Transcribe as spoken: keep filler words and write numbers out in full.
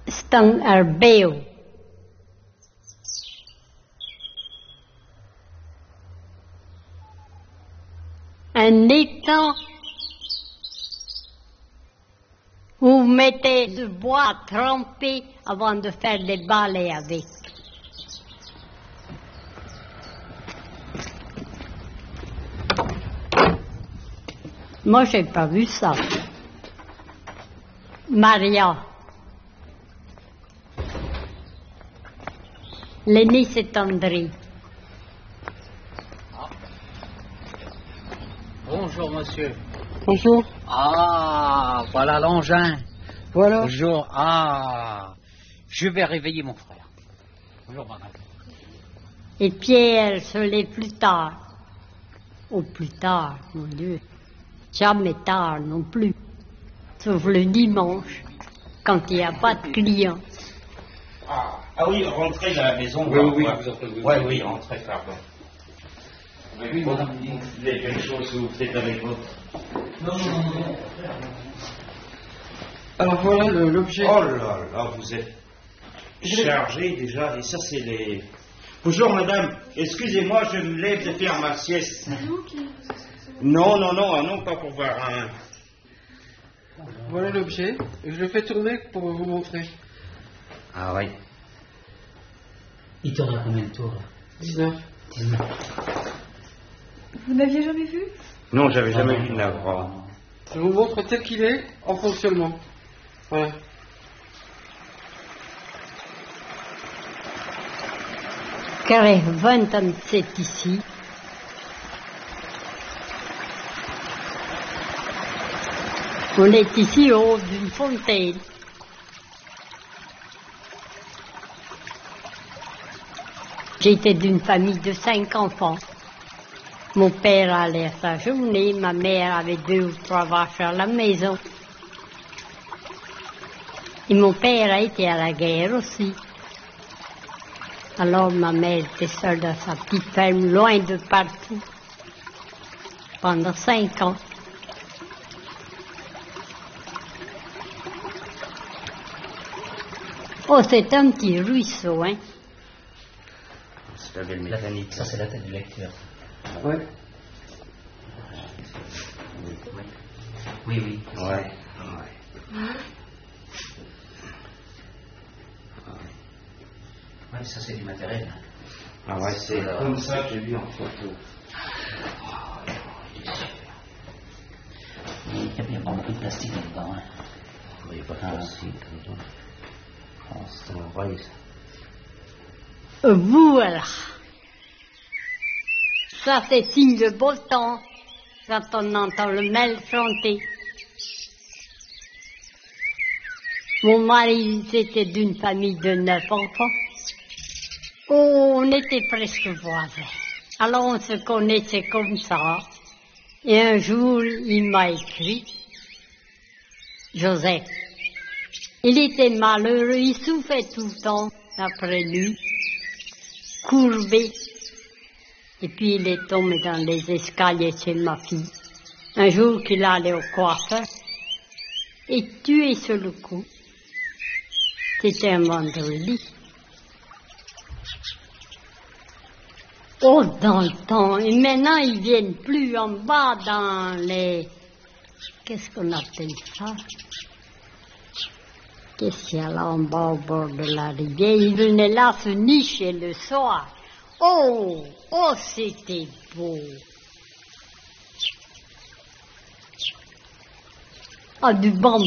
Stang er beo. Un étang où vous mettez du bois à tremper avant de faire des balais avec. Moi, j'ai pas vu ça. Maria. L'aîné, c'est André. Bonjour, monsieur. Bonjour. Ah, voilà l'engin. Voilà. Bonjour. Ah, je vais réveiller mon frère. Bonjour, madame. Et Pierre se lève plus tard. Au plus tard, mon Dieu. Jamais tard non plus. Sauf le dimanche, quand il n'y a pas de clients. Ah, ah oui, rentrez dans la maison. Oui, oui, oui. Oui, oui, rentrez, pardon. Oui, madame, vous avez quelque chose que vous faites avec vous. Non, non, non, non. Alors voilà l'objet. Oh là là, vous êtes chargé déjà, et ça c'est les... Bonjour madame, excusez-moi, je me lève de faire ma sieste. Non, non, non, ah non, pas pour voir un... Voilà l'objet, je le fais tourner pour vous montrer. Ah oui. Il tourne à combien de tours là? dix-neuf. dix-neuf. Vous n'aviez jamais vu? Non, j'avais jamais vu de Navra. Je vous montre tel qu'il est en fonctionnement. Voilà. Carré vingt-sept ici. On est ici au haut d'une fontaine. J'étais d'une famille de cinq enfants. Mon père allait à sa journée, ma mère avait deux ou trois vaches à la maison. Et mon père a été à la guerre aussi. Alors ma mère était seule dans sa petite ferme, loin de partout, pendant cinq ans. Oh, c'est un petit ruisseau, hein. C'est la belle mécanique. Ça, c'est la tête du lecteur. Ouais. Oui, oui. Ouais. Ouais. Ouais, ça, c'est du matériel. Ah ouais, c'est comme ça que j'ai vu en photo. Il y a bien pas beaucoup de plastique là-dedans. Hein. Il n'y a pas de plastique là-dedans. Oh, c'est un vrai, ça. Voilà. Ça, c'est signe de beau temps, quand on entend le mail chanter. Mon mari, c'était d'une famille de neuf enfants. Oh, on était presque voisins. Alors on se connaissait comme ça. Et un jour, il m'a écrit, Joseph. Il était malheureux, il souffrait tout le temps après lui, courbé. Et puis il est tombé dans les escaliers chez ma fille. Un jour qu'il allait au coiffeur et tué sur le coup. C'était un vendredi. Oh, dans le temps. Et maintenant, ils viennent plus en bas dans les... Qu'est-ce qu'on appelle ça? Qu'est-ce qu'il y a là en bas au bord de la rivière? Ils venaient là se nicher le soir. Oh, oh, c'était beau. Ah, du bambou.